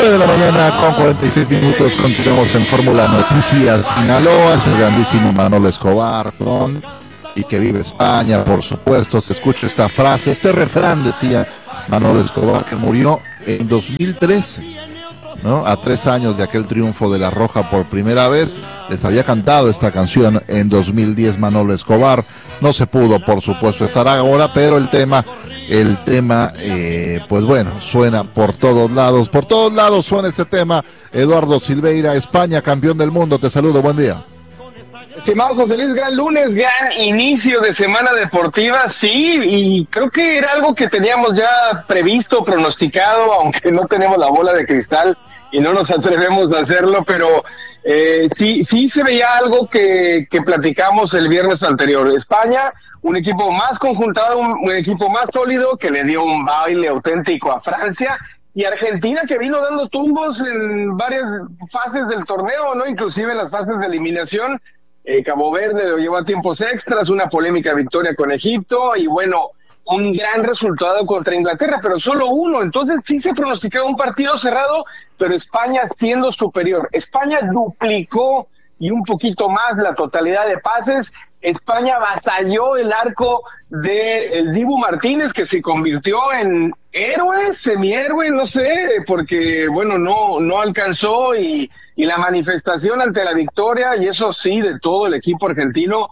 9 de la mañana con 46 minutos, continuamos en Fórmula Noticias Sinaloa. Es el grandísimo Manolo Escobar, y que vive España, por supuesto. Se escucha esta frase, este refrán, decía Manolo Escobar, que murió en 2013, ¿no? A 3 años de aquel triunfo de La Roja por primera vez. Les había cantado esta canción en 2010 Manolo Escobar. No se pudo, por supuesto, estar ahora, pero el tema, pues bueno, suena por todos lados suena este tema. Eduardo Silveira, España, campeón del mundo, te saludo, buen día. Estimado José Luis, gran lunes, gran inicio de semana deportiva, sí, y creo que era algo que teníamos ya previsto, pronosticado, aunque no tenemos la bola de cristal y no nos atrevemos a hacerlo, pero sí se veía algo que platicamos el viernes anterior. España, un equipo más conjuntado, un equipo más sólido, que le dio un baile auténtico a Francia, y Argentina, que vino dando tumbos en varias fases del torneo, ¿no? Inclusive en las fases de eliminación. Cabo Verde lo llevó a tiempos extras, una polémica victoria con Egipto, y bueno, un gran resultado contra Inglaterra, pero solo uno. Entonces sí se pronosticaba un partido cerrado, pero España siendo superior. España duplicó y un poquito más la totalidad de pases. España avasalló el arco de el Dibu Martínez, que se convirtió en héroe, semihéroe, no sé, porque bueno, no alcanzó, y la manifestación ante la victoria, y eso sí, de todo el equipo argentino,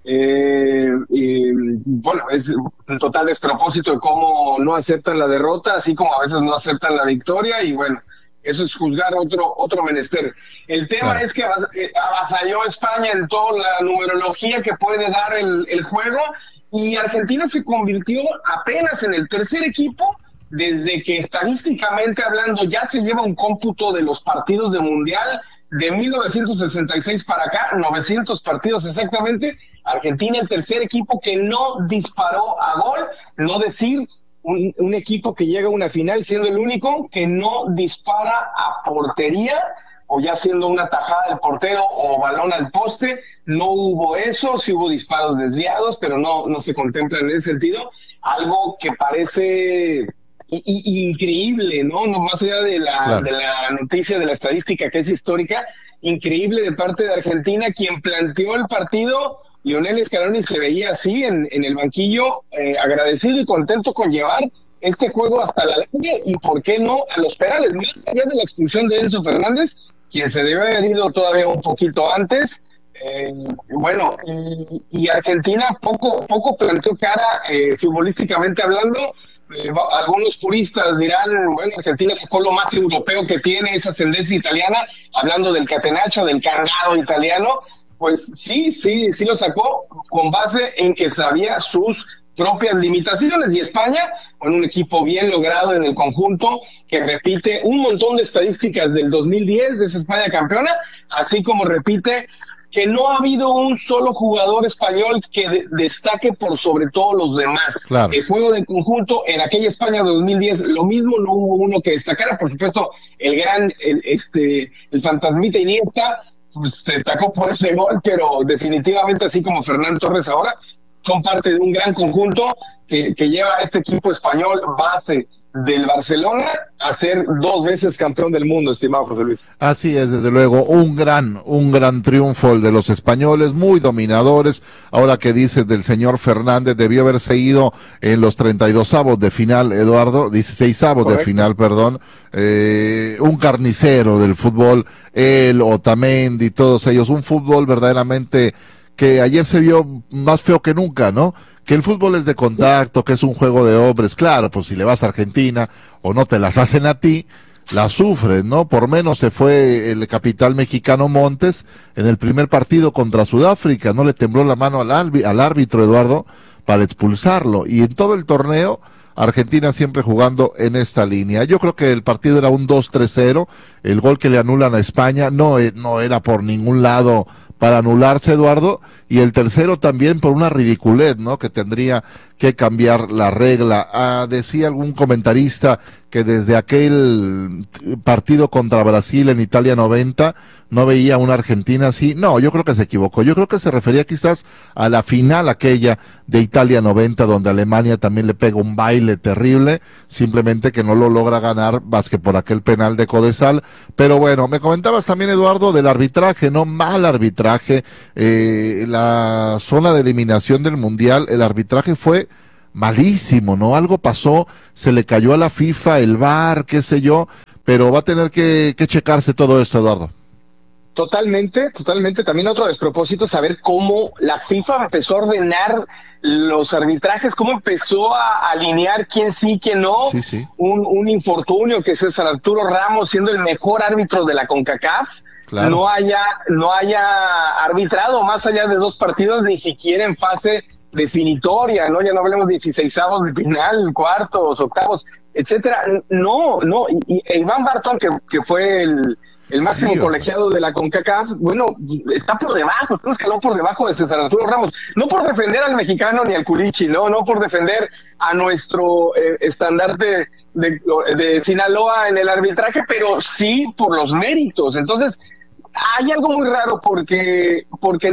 bueno, es un total despropósito de cómo no aceptan la derrota, así como a veces no aceptan la victoria, y bueno, eso es juzgar otro menester. El tema es que avasalló España en toda la numerología que puede dar el juego, y Argentina se convirtió apenas en el tercer equipo desde que estadísticamente hablando ya se lleva un cómputo de los partidos de Mundial de 1966 para acá, 900 partidos exactamente. Argentina, el tercer equipo que no disparó a gol, no decir un equipo que llega a una final siendo el único que no dispara a portería, o ya siendo una tajada del portero o balón al poste. No hubo eso, sí hubo disparos desviados, pero no se contempla en ese sentido. Algo que parece increíble, ¿no? No más allá de la noticia, de la estadística que es histórica, increíble de parte de Argentina, quien planteó el partido. Lionel Scaloni se veía así en el banquillo, agradecido y contento con llevar este juego hasta la larga, y por qué no a los penales, más allá de la expulsión de Enzo Fernández, quien se debe haber ido todavía un poquito antes. Bueno, y Argentina poco planteó cara, futbolísticamente hablando. Algunos puristas dirán, bueno, Argentina sacó lo más europeo que tiene, esa ascendencia italiana, hablando del catenaccio, del cargado italiano. Pues sí lo sacó con base en que sabía sus propias limitaciones, y España, con un equipo bien logrado en el conjunto, que repite un montón de estadísticas del 2010, de esa España campeona, así como repite que no ha habido un solo jugador español que destaque por sobre todos los demás. Claro. El juego de conjunto en aquella España de 2010, lo mismo, no hubo uno que destacara. Por supuesto, el fantasmita Iniesta, pues, se destacó por ese gol, pero definitivamente, así como Fernán Torres ahora, son parte de un gran conjunto que lleva a este equipo español, base del Barcelona, a ser 2 veces campeón del mundo, estimado José Luis. Así es, desde luego, un gran triunfo el de los españoles, muy dominadores. Ahora que dices del señor Fernández, debió haberse ido en los 32avos de final, Eduardo, 16avos de final, perdón, un carnicero del fútbol, él, Otamendi, todos ellos, un fútbol verdaderamente que ayer se vio más feo que nunca, ¿no? Que el fútbol es de contacto, que es un juego de hombres. Claro, pues si le vas a Argentina o no te las hacen a ti, las sufres, ¿no? Por menos se fue el capital mexicano Montes en el primer partido contra Sudáfrica, no le tembló la mano al árbitro, Eduardo, para expulsarlo. Y en todo el torneo, Argentina siempre jugando en esta línea. Yo creo que el partido era un 2-3-0, el gol que le anulan a España no era por ningún lado para anularse, Eduardo, y el tercero también por una ridiculez, ¿no? Que tendría que cambiar la regla. Decía algún comentarista que desde aquel partido contra Brasil en Italia 90 no veía una Argentina así. No, yo creo que se equivocó. Yo creo que se refería quizás a la final aquella de Italia 90, donde Alemania también le pega un baile terrible, simplemente que no lo logra ganar más que por aquel penal de Codesal. Pero bueno, me comentabas también, Eduardo, del arbitraje, ¿no? Mal arbitraje. La zona de eliminación del Mundial, el arbitraje fue malísimo, ¿no? Algo pasó, se le cayó a la FIFA, el VAR, qué sé yo, pero va a tener que checarse todo esto, Eduardo. Totalmente. También otro despropósito, saber cómo la FIFA empezó a ordenar los arbitrajes, cómo empezó a alinear quién sí, quién no. Sí. Un infortunio que es César Arturo Ramos, siendo el mejor árbitro de la CONCACAF, claro. no haya arbitrado más allá de 2 partidos, ni siquiera en fase definitoria, ¿no? Ya no hablemos de 16avos de final, cuartos, octavos, etcétera. No, y Iván Bartón, que fue el máximo colegiado de la CONCACAF, bueno, está por debajo, está un escalón por debajo de César Arturo Ramos, no por defender al mexicano ni al culichi, no por defender a nuestro estandarte de Sinaloa en el arbitraje, pero sí por los méritos. Entonces, hay algo muy raro porque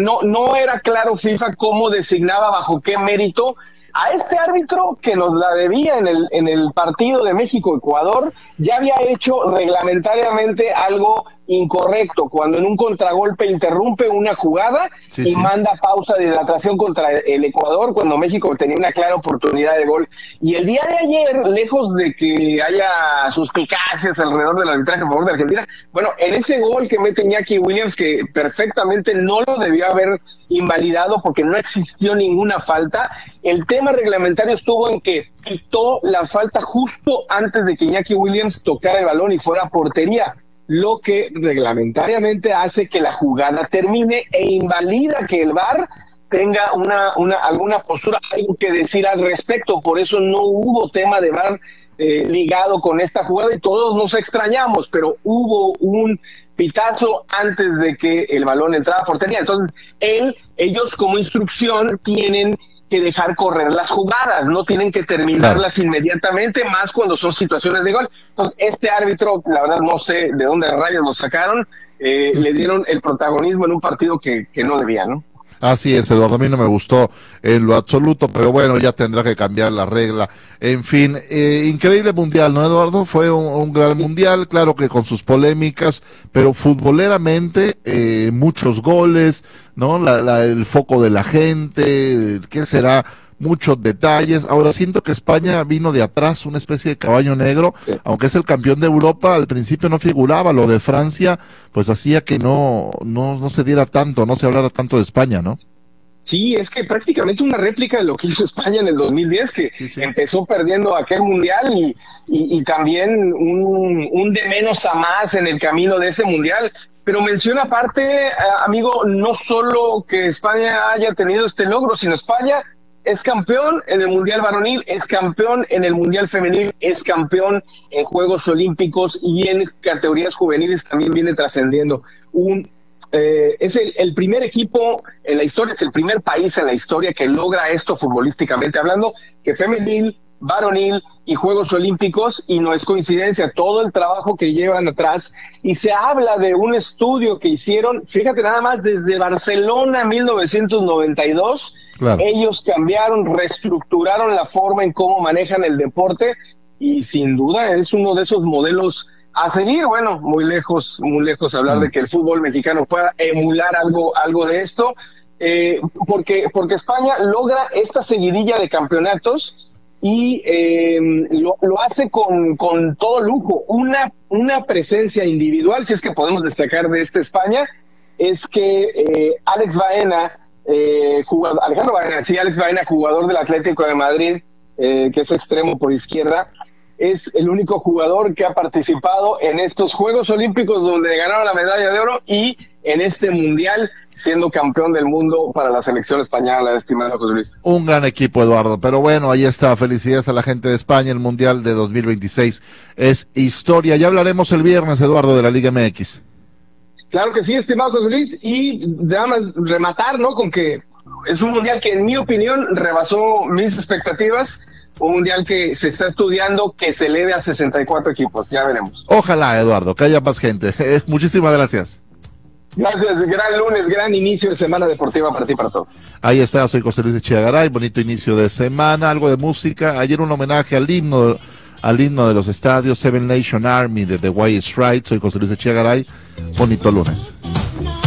no era claro FIFA cómo designaba bajo qué mérito a este árbitro que nos la debía en el partido de México-Ecuador. Ya había hecho reglamentariamente algo incorrecto cuando en un contragolpe interrumpe una jugada y manda pausa de hidratación contra el Ecuador cuando México tenía una clara oportunidad de gol. Y el día de ayer, lejos de que haya suspicacias alrededor del arbitraje a favor de Argentina, bueno, en ese gol que mete Iñaki Williams, que perfectamente no lo debió haber invalidado porque no existió ninguna falta, el tema reglamentario estuvo en que quitó la falta justo antes de que Iñaki Williams tocara el balón y fuera a portería, lo que reglamentariamente hace que la jugada termine e invalida que el VAR tenga alguna postura, algo que decir al respecto. Por eso no hubo tema de VAR ligado con esta jugada y todos nos extrañamos, pero hubo un pitazo antes de que el balón entrara a portería. Entonces, ellos como instrucción tienen que dejar correr las jugadas, no tienen que terminarlas inmediatamente, más cuando son situaciones de gol. Entonces, este árbitro, la verdad no sé de dónde rayos lo sacaron, le dieron el protagonismo en un partido que no debía, ¿no? Así es, Eduardo, a mí no me gustó en lo absoluto, pero bueno, ya tendrá que cambiar la regla. En fin, increíble mundial, ¿no, Eduardo? Fue un gran mundial, claro que con sus polémicas, pero futboleramente muchos goles, ¿no? El foco de la gente, ¿qué será? Muchos detalles. Ahora siento que España vino de atrás, una especie de caballo negro, aunque es el campeón de Europa, al principio no figuraba. Lo de Francia, pues hacía que no se diera tanto, no se hablara tanto de España, ¿no? Sí, es que prácticamente una réplica de lo que hizo España en el 2010, que empezó perdiendo aquel mundial y también un de menos a más en el camino de ese mundial. Pero menciona aparte, amigo, no solo que España haya tenido este logro, sino España es campeón en el Mundial Varonil, es campeón en el Mundial Femenil, es campeón en Juegos Olímpicos y en categorías juveniles también viene trascendiendo. Es el primer equipo en la historia, es el primer país en la historia que logra esto futbolísticamente hablando, que femenil, varonil y Juegos Olímpicos, y no es coincidencia todo el trabajo que llevan atrás. Y se habla de un estudio que hicieron, fíjate nada más, desde Barcelona 1992, ellos cambiaron, reestructuraron la forma en cómo manejan el deporte y sin duda es uno de esos modelos a seguir. Bueno, muy lejos hablar de que el fútbol mexicano pueda emular algo de esto, porque España logra esta seguidilla de campeonatos y lo hace con todo lujo. Una presencia individual, si es que podemos destacar de esta España, es que Alex Baena, Alex Baena, jugador del Atlético de Madrid, que es extremo por izquierda, es el único jugador que ha participado en estos Juegos Olímpicos donde ganaron la medalla de oro y en este Mundial, siendo campeón del mundo para la selección española, estimado José Luis. Un gran equipo, Eduardo, pero bueno, ahí está, felicidades a la gente de España, el Mundial de 2026 es historia. Ya hablaremos el viernes, Eduardo, de la Liga MX. Claro que sí, estimado José Luis, y nada más rematar, ¿no? Con que es un mundial que en mi opinión rebasó mis expectativas, un mundial que se está estudiando que se eleve a 64 equipos, ya veremos. Ojalá, Eduardo, que haya más gente. Muchísimas gracias. Gracias, gran lunes, gran inicio de semana deportiva para ti y para todos. Ahí está, soy José Luis Echeagaray, bonito inicio de semana, algo de música. Ayer un homenaje al himno de los estadios, Seven Nation Army de The White Stripes. Soy José Luis Echeagaray, bonito lunes.